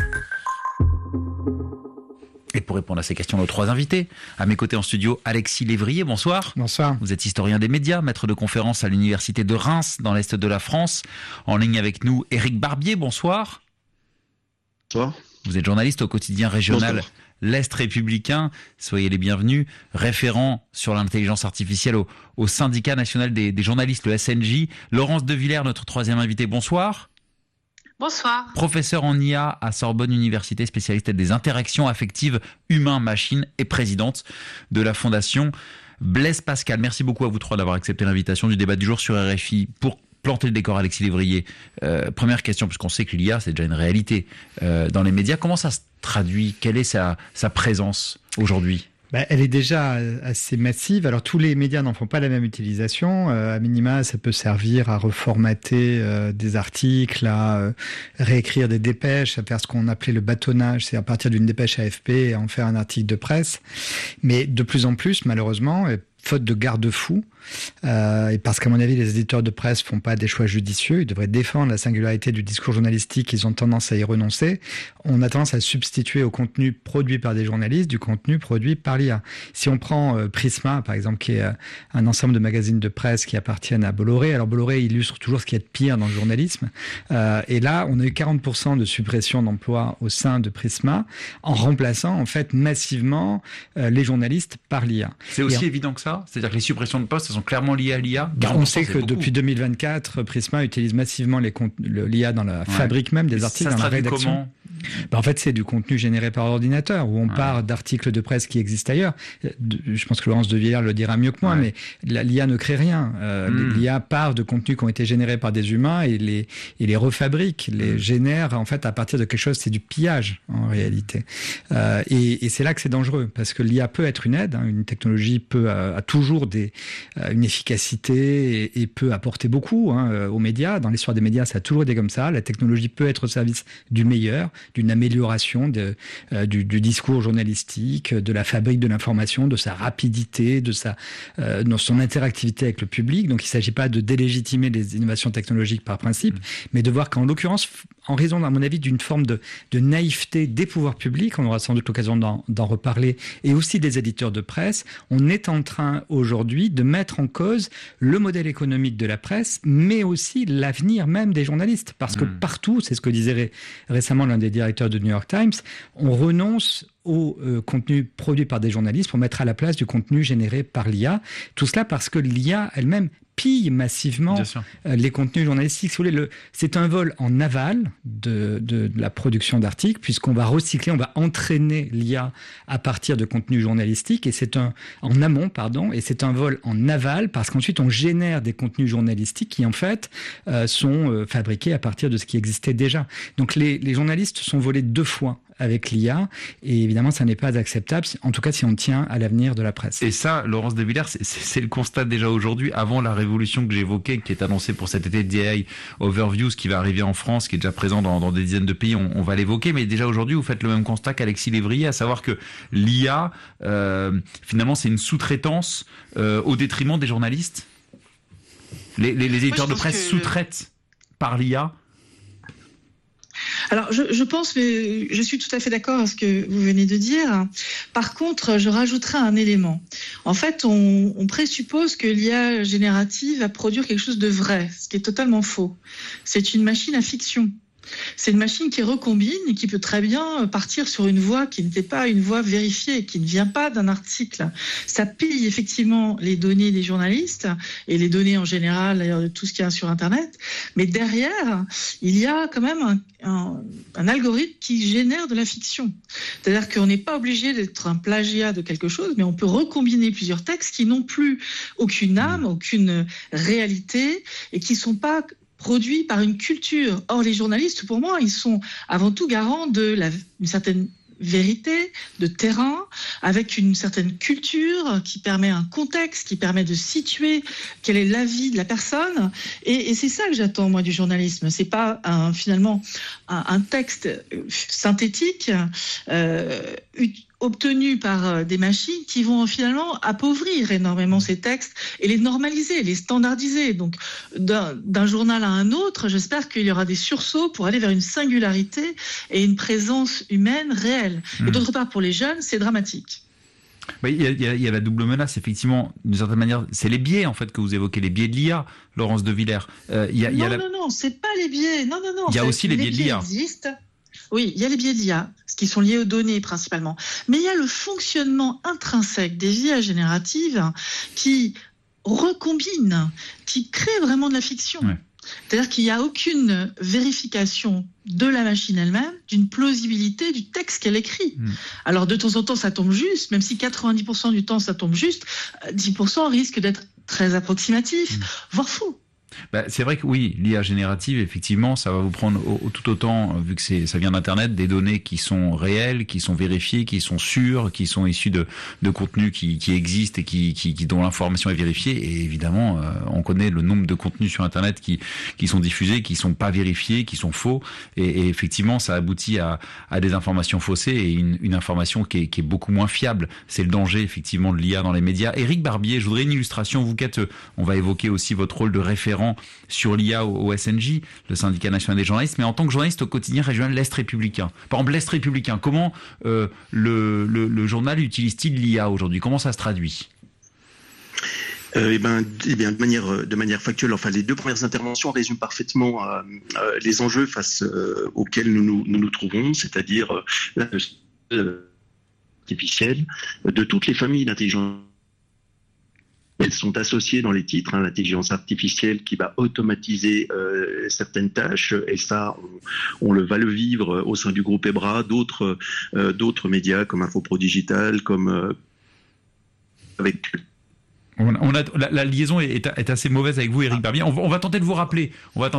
Et pour répondre à ces questions, nos 3 invités. À mes côtés en studio, Alexis Lévrier, bonsoir. Bonsoir. Vous êtes historien des médias, maître de conférence à l'université de Reims, dans l'Est de la France. En ligne avec nous, Éric Barbier, bonsoir. Bonsoir. Vous êtes journaliste au quotidien régional Bonsoir. L'Est républicain, soyez les bienvenus, référent sur l'intelligence artificielle au syndicat national des journalistes, le SNJ. Laurence De Villers, notre 3e invité, bonsoir. Bonsoir. Professeur en IA à Sorbonne Université, spécialiste des interactions affectives humain-machine et présidente de la fondation Blaise Pascal. Merci beaucoup à vous 3 d'avoir accepté l'invitation du débat du jour sur RFI. Pour planter le décor, Alexis Lévrier, première question, puisqu'on sait que l'IA, c'est déjà une réalité dans les médias. Comment ça se traduit ? Quelle est sa présence aujourd'hui ? Elle est déjà assez massive. Alors, tous les médias n'en font pas la même utilisation. À minima, ça peut servir à reformater des articles, à réécrire des dépêches, à faire ce qu'on appelait le bâtonnage, c'est à partir d'une dépêche AFP et en faire un article de presse. Mais de plus en plus, malheureusement, faute de garde-fous, et parce qu'à mon avis, les éditeurs de presse font pas des choix judicieux, ils devraient défendre la singularité du discours journalistique, ils ont tendance à y renoncer. On a tendance à substituer au contenu produit par des journalistes du contenu produit par l'IA. Si on prend Prisma, par exemple, qui est un ensemble de magazines de presse qui appartiennent à Bolloré. Alors Bolloré illustre toujours ce qu'il y a de pire dans le journalisme. Et là, on a eu 40% de suppression d'emplois au sein de Prisma, en remplaçant en fait massivement les journalistes par l'IA. C'est aussi évident que ça ? C'est-à-dire que les suppressions de postes, elles sont clairement liées à l'IA ? On sait que depuis 2024, Prisma utilise massivement l'IA dans la fabrique même des articles, ça dans la rédaction. Comment En fait, c'est du contenu généré par ordinateur, où on part d'articles de presse qui existent ailleurs. Je pense que Laurence de Villers le dira mieux que moi, mais l'IA ne crée rien. L'IA part de contenus qui ont été générés par des humains et les refabrique, les génère en fait à partir de quelque chose. C'est du pillage en réalité. Et c'est là que c'est dangereux, parce que l'IA peut être une aide. Une technologie a toujours une efficacité et peut apporter beaucoup aux médias. Dans l'histoire des médias, ça a toujours été comme ça. La technologie peut être au service du meilleur, d'une amélioration du discours journalistique, de la fabrique de l'information, de sa rapidité, de son interactivité avec le public. Donc il ne s'agit pas de délégitimer les innovations technologiques par principe, mais de voir qu'en l'occurrence, en raison, à mon avis, d'une forme de naïveté des pouvoirs publics, on aura sans doute l'occasion d'en reparler, et aussi des éditeurs de presse, on est en train aujourd'hui de mettre en cause le modèle économique de la presse, mais aussi l'avenir même des journalistes. Parce que partout, c'est ce que disait récemment l'un des directeurs de New York Times, on renonce au contenu produit par des journalistes pour mettre à la place du contenu généré par l'IA. Tout cela parce que l'IA elle-même pille massivement les contenus journalistiques. Si vous voulez, c'est un vol en aval de la production d'articles, puisqu'on va recycler, on va entraîner l'IA à partir de contenus journalistiques, et en amont, et c'est un vol en aval, parce qu'ensuite on génère des contenus journalistiques qui en fait sont fabriqués à partir de ce qui existait déjà. Donc les journalistes sont volés 2 fois avec l'IA, et évidemment ça n'est pas acceptable, en tout cas si on tient à l'avenir de la presse. Et ça, Laurence de Villers, c'est le constat déjà aujourd'hui, avant la révolution que j'évoquais, qui est annoncée pour cet été, DI Overviews, qui va arriver en France, qui est déjà présent dans des dizaines de pays, on va l'évoquer, mais déjà aujourd'hui vous faites le même constat qu'Alexis Lévrier, à savoir que l'IA, finalement c'est une sous-traitance au détriment des journalistes. Les éditeurs de presse sous-traitent par l'IA. Alors, je pense, mais je suis tout à fait d'accord avec ce que vous venez de dire. Par contre, je rajouterai un élément. En fait, on présuppose que l'IA générative va produire quelque chose de vrai, ce qui est totalement faux. C'est une machine à fiction. C'est une machine qui recombine et qui peut très bien partir sur une voie qui n'était pas une voie vérifiée, qui ne vient pas d'un article. Ça pille effectivement les données des journalistes et les données en général, d'ailleurs, de tout ce qu'il y a sur Internet. Mais derrière, il y a quand même un algorithme qui génère de la fiction. C'est-à-dire qu'on n'est pas obligé d'être un plagiat de quelque chose, mais on peut recombiner plusieurs textes qui n'ont plus aucune âme, aucune réalité et qui ne sont pas produits par une culture. Or, les journalistes, pour moi, ils sont avant tout garants d'une certaine vérité, de terrain, avec une certaine culture qui permet un contexte, qui permet de situer quel est l'avis de la personne. Et c'est ça que j'attends, moi, du journalisme. C'est pas finalement un texte synthétique obtenus par des machines qui vont finalement appauvrir énormément ces textes et les normaliser, les standardiser. Donc, d'un journal à un autre, j'espère qu'il y aura des sursauts pour aller vers une singularité et une présence humaine réelle. Et d'autre part, pour les jeunes, c'est dramatique. Il y a la double menace, effectivement, d'une certaine manière. C'est les biais, en fait, que vous évoquez, les biais de l'IA, Laurence de Villers. Non, c'est pas les biais. Non. Il y a aussi les biais de l'IA. Oui, il y a les biais de l'IA, ce qui sont liés aux données principalement. Mais il y a le fonctionnement intrinsèque des IA génératives qui recombinent, qui créent vraiment de la fiction. Ouais. C'est-à-dire qu'il n'y a aucune vérification de la machine elle-même, d'une plausibilité du texte qu'elle écrit. Alors de temps en temps, ça tombe juste, même si 90% du temps, ça tombe juste, 10% risque d'être très approximatif, voire faux. C'est vrai que oui, l'IA générative, effectivement, ça va vous prendre tout autant, vu que ça vient d'Internet, des données qui sont réelles, qui sont vérifiées, qui sont sûres, qui sont issues de contenus qui existent et dont l'information est vérifiée. Et évidemment, on connaît le nombre de contenus sur Internet qui sont diffusés, qui sont pas vérifiés, qui sont faux. Et effectivement, ça aboutit à des informations faussées et une information qui est beaucoup moins fiable. C'est le danger, effectivement, de l'IA dans les médias. Éric Barbier, je voudrais une illustration. Vous on va évoquer aussi votre rôle de référent sur l'IA au SNJ, le syndicat national des journalistes, mais en tant que journaliste au quotidien régional l'Est républicain. Par exemple, l'Est républicain, comment le journal utilise-t-il l'IA aujourd'hui? Comment ça se traduit? De manière factuelle, enfin, les deux premières interventions résument parfaitement les enjeux face auxquels nous nous trouvons, c'est-à-dire artificielle de toutes les familles d'intelligence elles sont associées dans les titres, l'intelligence artificielle qui va automatiser certaines tâches, et ça, on va le vivre au sein du groupe EBRA, d'autres médias comme Infopro Digital, comme avec... La liaison est assez mauvaise avec vous, Éric Barbier. On va tenter de vous rappeler. On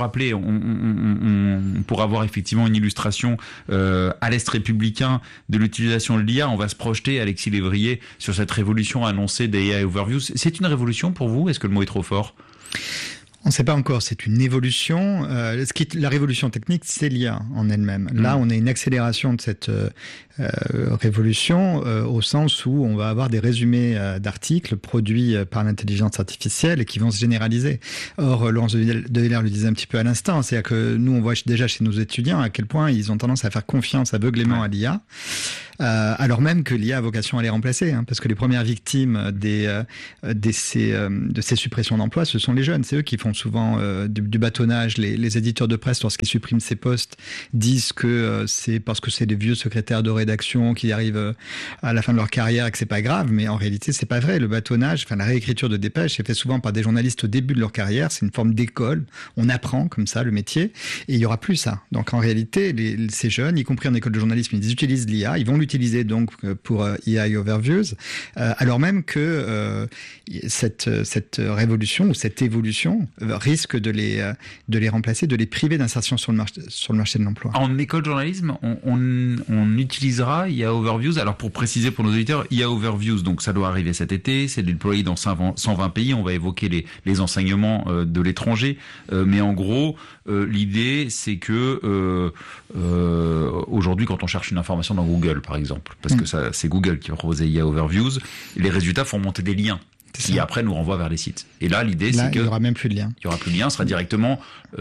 pour avoir effectivement une illustration à l'Est républicain de l'utilisation de l'IA. On va se projeter, Alexis Lévrier, sur cette révolution annoncée des AI Overviews. C'est une révolution pour vous? Est-ce que le mot est trop fort? On ne sait pas encore, c'est une évolution. La révolution technique, c'est l'IA en elle-même. Là, on a une accélération de cette révolution au sens où on va avoir des résumés d'articles produits par l'intelligence artificielle et qui vont se généraliser. Or, Laurence de Villers le disait un petit peu à l'instant, c'est-à-dire que nous, on voit déjà chez nos étudiants à quel point ils ont tendance à faire confiance aveuglément à l'IA. Alors même que l'IA a vocation à les remplacer, parce que les premières victimes de ces suppressions d'emplois, ce sont les jeunes. C'est eux qui font souvent du bâtonnage. Les éditeurs de presse, lorsqu'ils suppriment ces postes, disent que c'est parce que c'est des vieux secrétaires de rédaction qui arrivent à la fin de leur carrière et que c'est pas grave. Mais en réalité, c'est pas vrai. Le bâtonnage, la réécriture de dépêches est fait souvent par des journalistes au début de leur carrière. C'est une forme d'école. On apprend comme ça le métier et il y aura plus ça. Donc en réalité, ces jeunes, y compris en école de journalisme, ils utilisent l'IA. Ils vont l'utiliser donc pour AI Overviews, alors même que cette révolution ou cette évolution risque de les remplacer, de les priver d'insertion sur le marché de l'emploi. En école de journalisme, on utilisera IA Overviews. Alors pour préciser pour nos auditeurs, IA Overviews, donc ça doit arriver cet été, c'est déployé dans 120 pays. On va évoquer les enseignements de l'étranger, mais en gros, l'idée c'est que aujourd'hui, quand on cherche une information dans Google, par exemple, parce que c'est Google qui va proposer IA Overviews, les résultats font monter des liens qui après nous renvoient vers les sites. Et là, l'idée, c'est que il n'y aura même plus de lien. Il n'y aura plus de lien, ce sera directement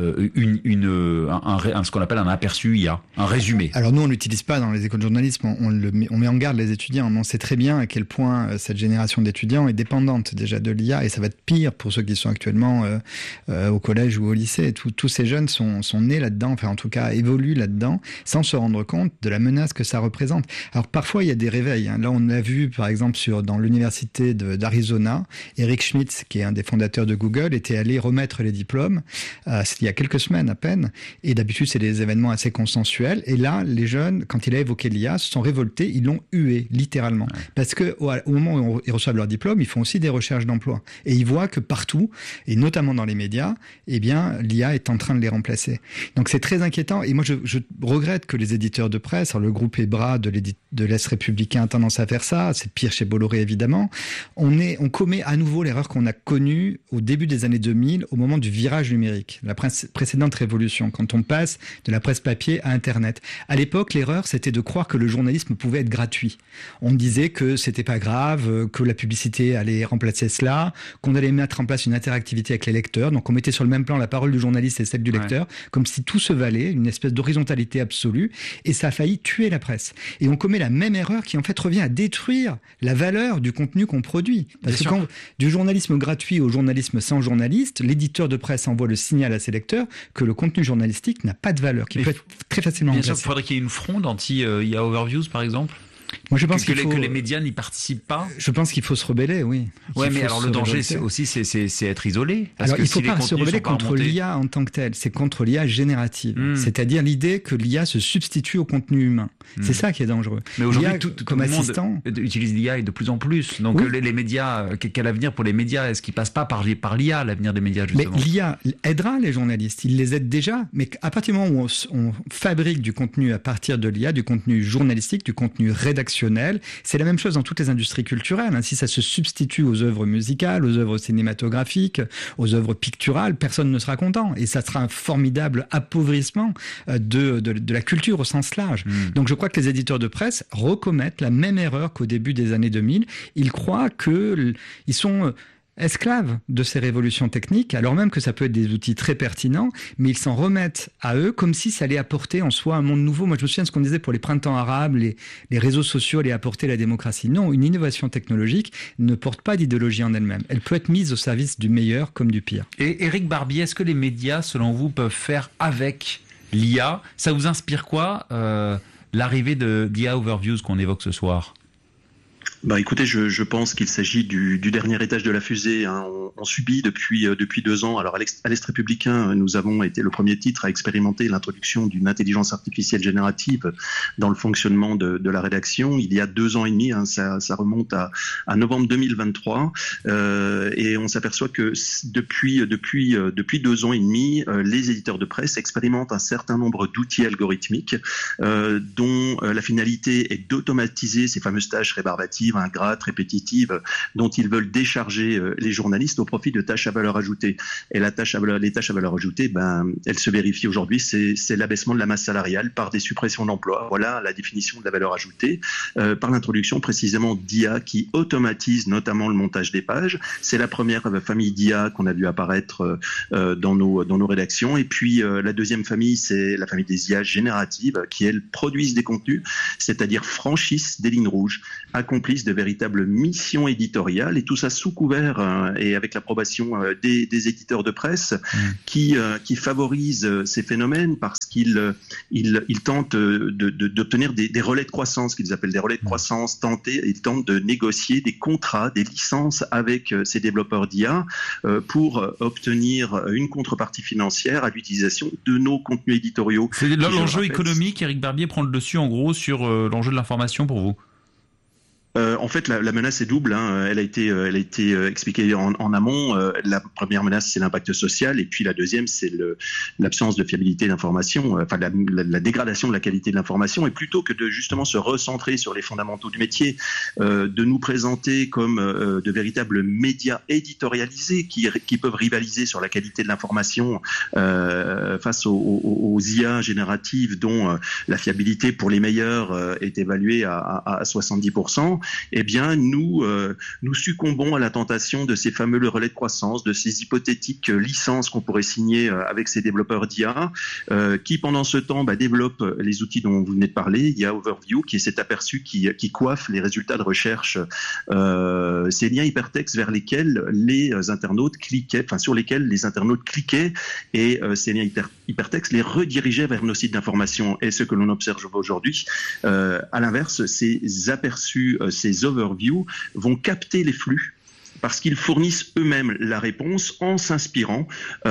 ce qu'on appelle un aperçu IA, un résumé. Alors nous, on l'utilise pas dans les écoles de journalisme, on met en garde les étudiants. On sait très bien à quel point cette génération d'étudiants est dépendante déjà de l'IA, et ça va être pire pour ceux qui sont actuellement au collège ou au lycée. Tous ces jeunes sont nés là-dedans, enfin en tout cas évoluent là-dedans, sans se rendre compte de la menace que ça représente. Alors parfois, il y a des réveils. Là, on l'a vu par exemple dans l'université d'Arizona. Eric Schmidt, qui est un des fondateurs de Google, était allé remettre les diplômes il y a quelques semaines à peine. Et d'habitude, c'est des événements assez consensuels. Et là, les jeunes, quand il a évoqué l'IA, se sont révoltés. Ils l'ont hué, littéralement. Parce que au moment où ils reçoivent leur diplôme, ils font aussi des recherches d'emploi. Et ils voient que partout, et notamment dans les médias, l'IA est en train de les remplacer. Donc c'est très inquiétant. Et moi, je regrette que les éditeurs de presse, alors le groupe EBRA de l'Est républicain a tendance à faire ça. C'est pire chez Bolloré, évidemment. On commet à nouveau l'erreur qu'on a connue au début des années 2000, au moment du virage numérique, la précédente révolution, quand on passe de la presse papier à Internet. À l'époque, l'erreur, c'était de croire que le journalisme pouvait être gratuit. On disait que c'était pas grave, que la publicité allait remplacer cela, qu'on allait mettre en place une interactivité avec les lecteurs. Donc on mettait sur le même plan la parole du journaliste et celle du lecteur, comme si tout se valait, une espèce d'horizontalité absolue, et ça a failli tuer la presse. Et on commet la même erreur qui en fait revient à détruire la valeur du contenu qu'on produit. Parce que quand du journalisme gratuit au journalisme sans journaliste, l'éditeur de presse envoie le signal à ses lecteurs que le contenu journalistique n'a pas de valeur, qui peut être très facilement remplacé. Bien sûr, il faudrait qu'il y ait une fronde anti-IA Overviews, par exemple. Moi, je pense que les médias n'y participent pas. Je pense qu'il faut se rebeller, oui. Ouais, mais alors le danger, c'est être isolé. Parce alors, il ne faut pas se rebeller contre l'IA en tant que telle. C'est contre l'IA générative. C'est-à-dire l'idée que l'IA se substitue au contenu humain. C'est ça qui est dangereux. Mais aujourd'hui, tout le monde utilise l'IA et de plus en plus. Donc les médias, quel avenir pour les médias? Est-ce qu'ils ne passent pas par l'IA, l'avenir des médias, justement? Mais l'IA aidera les journalistes. Il les aide déjà. Mais à partir du moment où on fabrique du contenu à partir de l'IA, du contenu journalistique, du contenu rédactionnel, c'est la même chose dans toutes les industries culturelles. Si ça se substitue aux œuvres musicales, aux œuvres cinématographiques, aux œuvres picturales, personne ne sera content. Et ça sera un formidable appauvrissement de la culture au sens large. Donc je crois que les éditeurs de presse recommettent la même erreur qu'au début des années 2000. Ils croient qu'ils sont esclaves de ces révolutions techniques, alors même que ça peut être des outils très pertinents, mais ils s'en remettent à eux comme si ça allait apporter en soi un monde nouveau. Moi, je me souviens de ce qu'on disait pour les printemps arabes, les réseaux sociaux allaient apporter la démocratie. Non, une innovation technologique ne porte pas d'idéologie en elle-même. Elle peut être mise au service du meilleur comme du pire. Et Éric Barbier, est-ce que les médias, selon vous, peuvent faire avec l'IA? Ça vous inspire quoi, l'arrivée d'IA Overviews qu'on évoque ce soir? Écoutez, je pense qu'il s'agit du dernier étage de la fusée. On subit depuis 2 ans. Alors à l'Est républicain, nous avons été le premier titre à expérimenter l'introduction d'une intelligence artificielle générative dans le fonctionnement de la rédaction. Il y a 2 ans et demi, ça remonte à novembre 2023, et on s'aperçoit que depuis 2 ans et demi, les éditeurs de presse expérimentent un certain nombre d'outils algorithmiques dont la finalité est d'automatiser ces fameuses tâches rébarbatives, ingrates, répétitives, dont ils veulent décharger les journalistes au profit de tâches à valeur ajoutée. Et les tâches à valeur ajoutée, elles se vérifient aujourd'hui, c'est l'abaissement de la masse salariale par des suppressions d'emplois. Voilà la définition de la valeur ajoutée, par l'introduction précisément d'IA qui automatise notamment le montage des pages. C'est la première famille d'IA qu'on a vu apparaître dans nos rédactions. Et puis la deuxième famille, c'est la famille des IA génératives qui, elles, produisent des contenus, c'est-à-dire franchissent des lignes rouges, accomplissent de véritables missions éditoriales, et tout ça sous couvert et avec l'approbation des éditeurs de presse qui favorisent ces phénomènes parce qu'ils tentent d'obtenir des relais de croissance, qu'ils appellent des relais de croissance tentés. Ils tentent de négocier des contrats, des licences avec ces développeurs d'IA pour obtenir une contrepartie financière à l'utilisation de nos contenus éditoriaux. C'est l'enjeu économique, Éric Barbier prend le dessus en gros sur l'enjeu de l'information pour vous. En fait, la menace est double. Elle a été expliquée en amont. La première menace, c'est l'impact social, et puis la deuxième, c'est l'absence de fiabilité d'information, enfin la dégradation de la qualité de l'information. Et plutôt que de justement se recentrer sur les fondamentaux du métier, de nous présenter comme de véritables médias éditorialisés qui peuvent rivaliser sur la qualité de l'information face aux IA génératives dont la fiabilité pour les meilleurs est évaluée à 70%. Eh bien, nous succombons à la tentation de ces fameux relais de croissance, de ces hypothétiques licences qu'on pourrait signer avec ces développeurs d'IA, qui pendant ce temps développent les outils dont vous venez de parler. Il y a Overview, qui est cet aperçu qui coiffe les résultats de recherche, ces liens hypertextes vers lesquels les internautes cliquaient, sur lesquels les internautes cliquaient, et ces liens hypertextes les redirigeaient vers nos sites d'information. Et ce que l'on observe aujourd'hui, à l'inverse, ces aperçus, ces overviews vont capter les flux parce qu'ils fournissent eux-mêmes la réponse en s'inspirant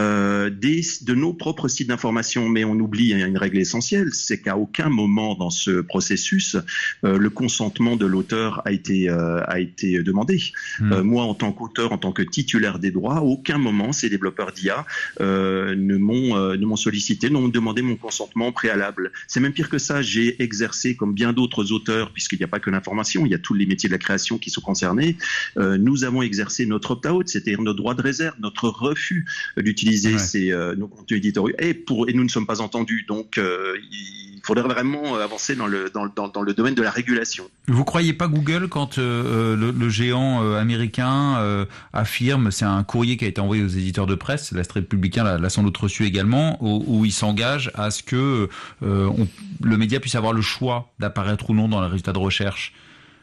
de nos propres sites d'information. Mais on oublie une règle essentielle, c'est qu'à aucun moment dans ce processus, le consentement de l'auteur a été demandé. Moi, en tant qu'auteur, en tant que titulaire des droits, à aucun moment ces développeurs d'IA ne m'ont sollicité, n'ont demandé mon consentement préalable. C'est même pire que ça, j'ai exercé, comme bien d'autres auteurs, puisqu'il n'y a pas que l'information, il y a tous les métiers de la création qui sont concernés, nous avons exercer notre opt-out, c'est-à-dire notre droit de réserve, notre refus d'utiliser nos contenus éditoriaux. Et nous ne sommes pas entendus. Donc, il faudrait vraiment avancer dans le domaine de la régulation. Vous croyez pas Google quand le géant américain affirme, c'est un courrier qui a été envoyé aux éditeurs de presse, l'Est républicain l'a sans doute reçu également, où il s'engage à ce que le média puisse avoir le choix d'apparaître ou non dans les résultats de recherche?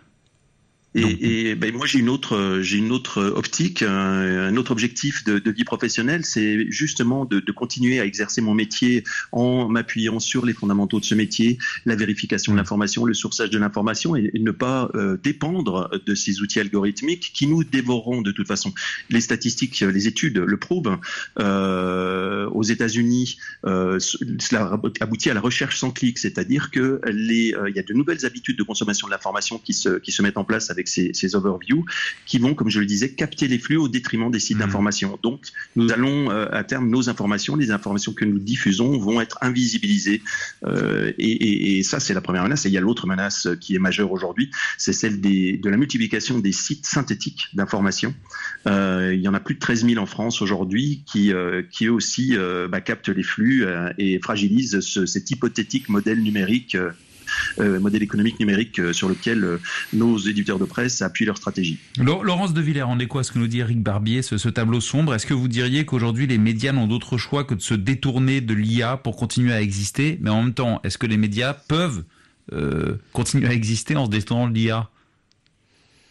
Et moi j'ai une autre optique, un autre objectif de vie professionnelle, c'est justement de continuer à exercer mon métier en m'appuyant sur les fondamentaux de ce métier, la vérification de l'information, le sourçage de l'information, et ne pas dépendre de ces outils algorithmiques qui nous dévoreront de toute façon. Les statistiques, les études le prouvent. Aux États-Unis, cela aboutit à la recherche sans clic, c'est-à-dire que il y a de nouvelles habitudes de consommation de l'information qui se mettent en place avec ces overviews qui vont, comme je le disais, capter les flux au détriment des sites d'information. Donc, nous allons à terme, les informations que nous diffusons vont être invisibilisées. Et ça, c'est la première menace. Et il y a l'autre menace qui est majeure aujourd'hui, c'est celle de la multiplication des sites synthétiques d'information. Il y en a plus de 13 000 en France aujourd'hui qui eux aussi captent les flux et fragilisent cet hypothétique modèle numérique. Modèle économique numérique sur lequel nos éditeurs de presse appuient leur stratégie. Laurence de Villers, en écho à ce que nous dit Éric Barbier, ce tableau sombre, est-ce que vous diriez qu'aujourd'hui les médias n'ont d'autre choix que de se détourner de l'IA pour continuer à exister? Mais en même temps, est-ce que les médias peuvent continuer à exister en se détournant de l'IA?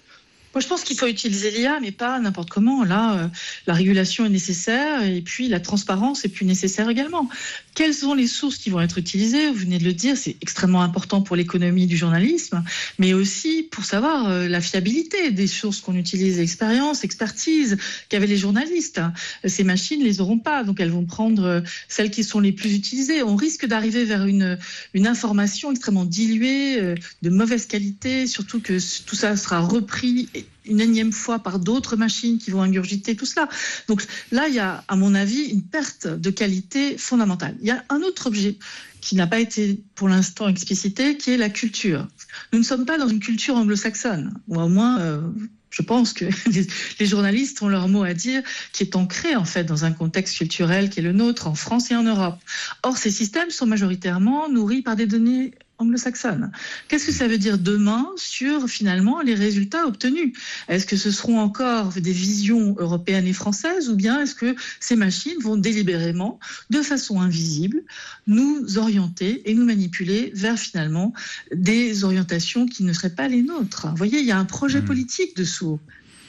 Moi, je pense qu'il faut utiliser l'IA, mais pas n'importe comment. Là, la régulation est nécessaire et puis la transparence est plus nécessaire également. Quelles sont les sources qui vont être utilisées ? Vous venez de le dire, c'est extrêmement important pour l'économie du journalisme, mais aussi pour savoir la fiabilité des sources qu'on utilise, expérience, expertise qu'avaient les journalistes. Ces machines ne les auront pas, donc elles vont prendre celles qui sont les plus utilisées. On risque d'arriver vers une information extrêmement diluée, de mauvaise qualité, surtout que tout ça sera repris une énième fois par d'autres machines qui vont ingurgiter tout cela. Donc là, il y a, à mon avis, une perte de qualité fondamentale. Il y a un autre objet qui n'a pas été pour l'instant explicité, qui est la culture. Nous ne sommes pas dans une culture anglo-saxonne, ou au moins... je pense que les journalistes ont leur mot à dire, qui est ancré en fait dans un contexte culturel qui est le nôtre en France et en Europe. Or, ces systèmes sont majoritairement nourris par des données anglo-saxonnes. Qu'est-ce que ça veut dire demain sur finalement les résultats obtenus ? Est-ce que ce seront encore des visions européennes et françaises ou bien est-ce que ces machines vont délibérément, de façon invisible, nous orienter et nous manipuler vers finalement des orientations qui ne seraient pas les nôtres ? Vous voyez, il y a un projet politique dessous.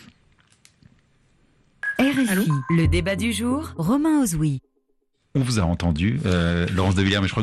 RFI, Allô ? le débat du jour, Romain Ozoui. On vous a entendu, Laurence de Villers, mais je crois